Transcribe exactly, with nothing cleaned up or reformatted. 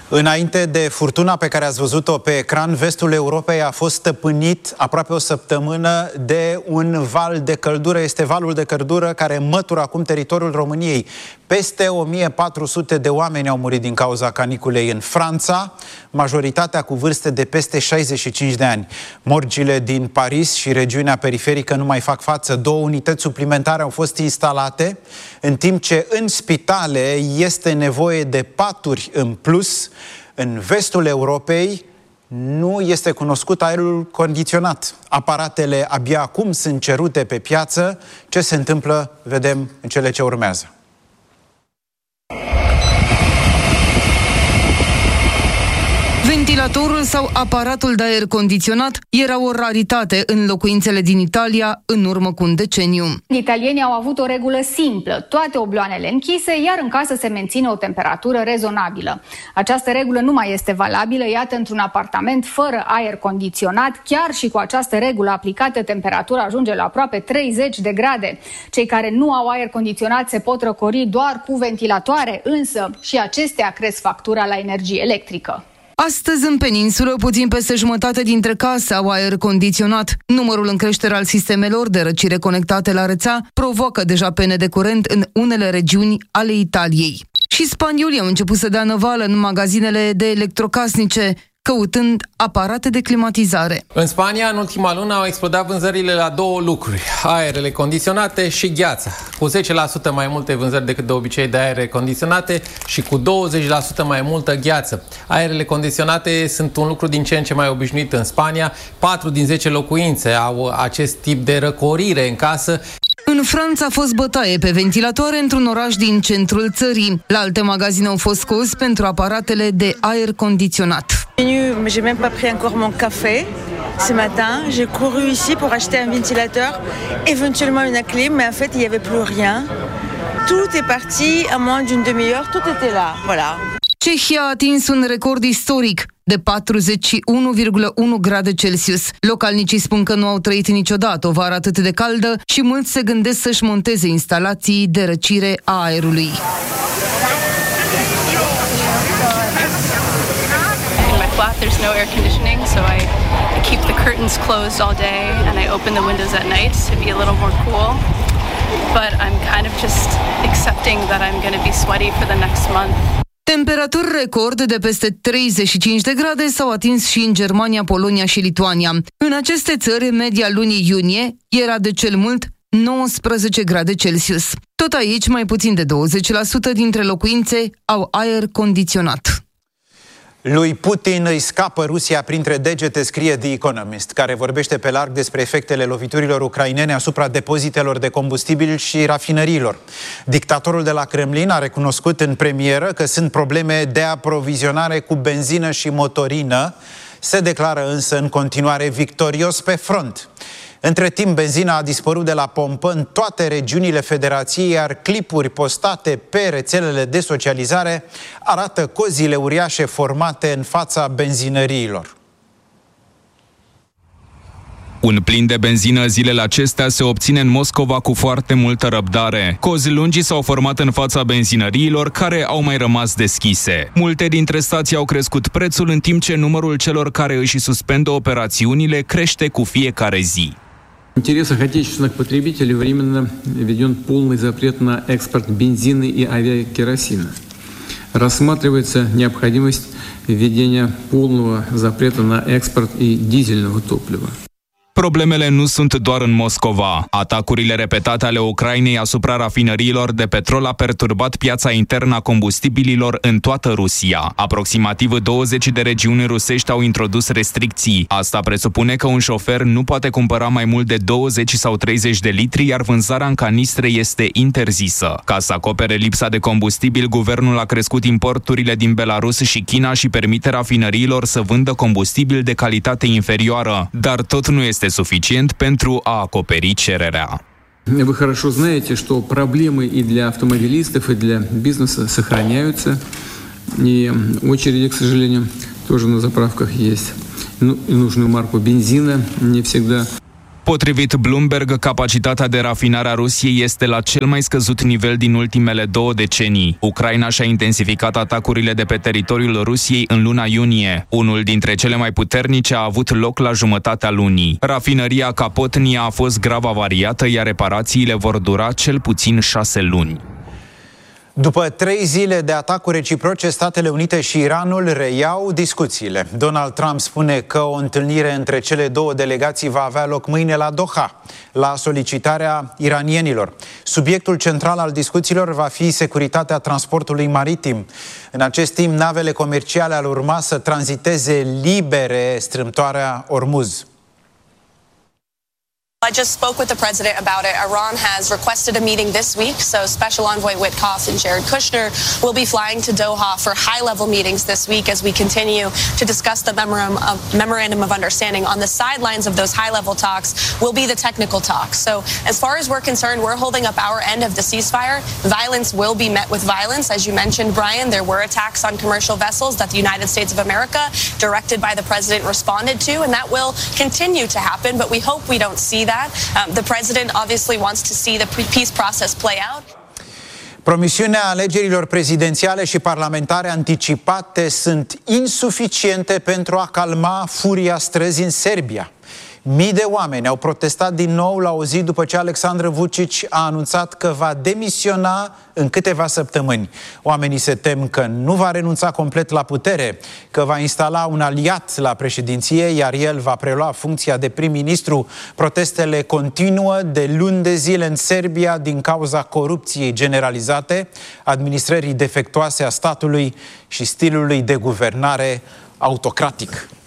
Înainte de furtuna pe care ați văzut-o pe ecran, vestul Europei a fost stăpânit aproape o săptămână de un val de căldură. Este valul de căldură care mătură acum teritoriul României. Peste o mie patru sute de oameni au murit din cauza caniculei în Franța, majoritatea cu vârste de peste șaizeci și cinci de ani. Morgile din Paris și regiunea periferică nu mai fac față. Două unități suplimentare au fost instalate, în timp ce în spitale este nevoie de paturi în plus. În vestul Europei nu este cunoscut aerul condiționat. Aparatele abia acum sunt cerute pe piață. Ce se întâmplă, vedem în cele ce urmează. Ventilatorul sau aparatul de aer condiționat era o raritate în locuințele din Italia în urmă cu un deceniu. Italienii au avut o regulă simplă, toate obloanele închise, iar în casă se menține o temperatură rezonabilă. Această regulă nu mai este valabilă, iată, într-un apartament fără aer condiționat, chiar și cu această regulă aplicată, temperatura ajunge la aproape treizeci de grade. Cei care nu au aer condiționat se pot răcori doar cu ventilatoare, însă și acestea cresc factura la energie electrică. Astăzi, în peninsulă, puțin peste jumătate dintre case au aer condiționat. Numărul în creștere al sistemelor de răcire conectate la rețea provoacă deja pene de curent în unele regiuni ale Italiei. Și spaniolii au început să dea năvală în magazinele de electrocasnice, căutând aparate de climatizare. În Spania, în ultima lună, au explodat vânzările la două lucruri: aerele condiționate și gheața. Cu zece la sută mai multe vânzări decât de obicei de aere condiționate și cu douăzeci la sută mai multă gheață. Aerele condiționate sunt un lucru din ce în ce mai obișnuit în Spania. patru din zece locuințe au acest tip de răcorire în casă. În Franța a fost bătaie pe ventilatoare într-un oraș din centrul țării. La alte magazine au fost scos pentru aparatele de aer condiționat. J'ai même pas pris encore mon café. Ce matin, j'ai couru ici pour acheter un ventilateur, éventuellement une clim, mais en fait, il n'y avait plus rien. Tout est parti à moins d'une demi-heure, tout était là. Voilà. Cehia a atins un record istoric de patruzeci și unu virgulă unu grade Celsius. Localnicii spun că nu au trăit niciodată o vară atât de caldă și mulți se gândesc să-și monteze instalații de răcire a aerului. Flat, there's no air conditioning, so I keep the curtains closed all day and I open the windows at night to be a little more cool. But I'm kind of just accepting that I'm going to be sweaty for the next month. Temperaturi record de peste treizeci și cinci de grade s-au atins și în Germania, Polonia și Lituania. În aceste țări, media lunii iunie era de cel mult nouăsprezece grade Celsius. Tot aici, mai puțin de douăzeci la sută dintre locuințe au aer condiționat. Lui Putin îi scapă Rusia printre degete, scrie The Economist, care vorbește pe larg despre efectele loviturilor ucrainene asupra depozitelor de combustibil și rafinăriilor. Dictatorul de la Kremlin a recunoscut în premieră că sunt probleme de aprovizionare cu benzină și motorină. Se declară însă în continuare victorios pe front. Între timp, benzina a dispărut de la pompă în toate regiunile Federației, iar clipuri postate pe rețelele de socializare arată cozile uriașe formate în fața benzinăriilor. Un plin de benzină zilele acestea se obține în Moscova cu foarte multă răbdare. Cozi lungi s-au format în fața benzinăriilor care au mai rămas deschise. Multe dintre stații au crescut prețul, în timp ce numărul celor care își suspendă operațiunile crește cu fiecare zi. В интересах отечественных потребителей временно введен полный запрет на экспорт бензина и авиакеросина. Рассматривается необходимость введения полного запрета на экспорт и дизельного топлива. Problemele nu sunt doar în Moscova. Atacurile repetate ale Ucrainei asupra rafinăriilor de petrol a perturbat piața internă a combustibililor în toată Rusia. Aproximativ douăzeci de regiuni rusești au introdus restricții. Asta presupune că un șofer nu poate cumpăra mai mult de douăzeci sau treizeci de litri, iar vânzarea în canistre este interzisă. Ca să acopere lipsa de combustibil, guvernul a crescut importurile din Belarus și China și permite rafinăriilor să vândă combustibil de calitate inferioară. Dar tot nu este suficient pentru a acoperi cererea. Вы хорошо знаете, что проблемы и для автомобилистов, и для бизнеса сохраняются. И очереди, к сожалению, тоже на заправках есть. Ну, и нужную марку бензина не всегда. Potrivit Bloomberg, capacitatea de rafinare a Rusiei este la cel mai scăzut nivel din ultimele două decenii. Ucraina și-a intensificat atacurile de pe teritoriul Rusiei în luna iunie. Unul dintre cele mai puternice a avut loc la jumătatea lunii. Rafinăria Kapotnia a fost grav avariată, iar reparațiile vor dura cel puțin șase luni. După trei zile de atacuri reciproce, Statele Unite și Iranul reiau discuțiile. Donald Trump spune că o întâlnire între cele două delegații va avea loc mâine la Doha, la solicitarea iranienilor. Subiectul central al discuțiilor va fi securitatea transportului maritim. În acest timp, navele comerciale ar urma să tranziteze libere strâmtoarea Ormuz. I just spoke with the president about it. Iran has requested a meeting this week, so Special Envoy Witkoff and Jared Kushner will be flying to Doha for high-level meetings this week as we continue to discuss the memorandum of, memorandum of understanding. On the sidelines of those high-level talks will be the technical talks. So as far as we're concerned, we're holding up our end of the ceasefire. Violence will be met with violence. As you mentioned, Brian, there were attacks on commercial vessels that the United States of America, directed by the president, responded to, and that will continue to happen, but we hope we don't see that. Um, the president obviously wants to see the peace process play out. Promisiunea alegerilor prezidențiale și parlamentare anticipate sunt insuficiente pentru a calma furia străzii în Serbia. Mii de oameni au protestat din nou la o zi după ce Aleksandar Vučić a anunțat că va demisiona în câteva săptămâni. Oamenii se tem că nu va renunța complet la putere, că va instala un aliat la președinție, iar el va prelua funcția de prim-ministru. Protestele continuă de luni de zile în Serbia din cauza corupției generalizate, administrării defectuoase a statului și stilului de guvernare autocratic.